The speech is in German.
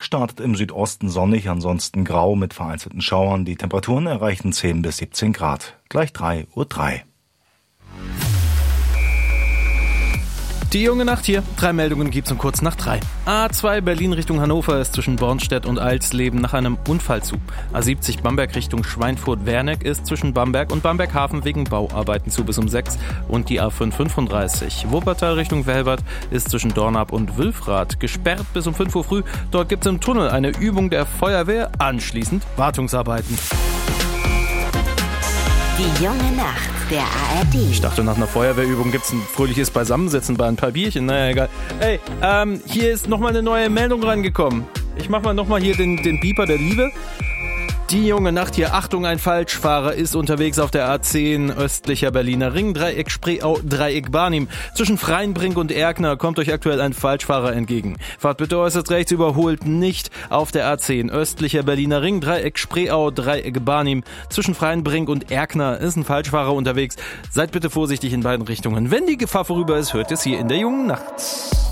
startet im Südosten sonnig, ansonsten grau mit vereinzelten Schauern. Die Temperaturen erreichen 10 bis 17 Grad. Gleich 3:03 Uhr. Die junge Nacht hier. 3 Meldungen gibt's um kurz nach 3. A2 Berlin Richtung Hannover ist zwischen Bornstedt und Alsleben nach einem Unfall zu. A70 Bamberg Richtung Schweinfurt-Werneck ist zwischen Bamberg und Bamberghafen wegen Bauarbeiten zu bis um 6. Und die A535 Wuppertal Richtung Velbert ist zwischen Dornap und Wülfrath gesperrt bis um 5 Uhr früh. Dort gibt's im Tunnel eine Übung der Feuerwehr, anschließend Wartungsarbeiten. Die junge Nacht der ARD. Ich dachte, nach einer Feuerwehrübung gibt's ein fröhliches Beisammensitzen bei ein paar Bierchen. Naja, egal. Hey, hier ist nochmal eine neue Meldung rangekommen. Ich mach mal nochmal hier den Pieper der Liebe. Die junge Nacht hier. Achtung, ein Falschfahrer ist unterwegs auf der A10 östlicher Berliner Ring, Dreieck Spreeau, Dreieck Barnim. Zwischen Freienbrink und Erkner kommt euch aktuell ein Falschfahrer entgegen. Fahrt bitte äußerst rechts, überholt nicht auf der A10 östlicher Berliner Ring, Dreieck Spreeau, Dreieck Barnim. Zwischen Freienbrink und Erkner ist ein Falschfahrer unterwegs. Seid bitte vorsichtig in beiden Richtungen. Wenn die Gefahr vorüber ist, hört ihr es hier in der jungen Nacht.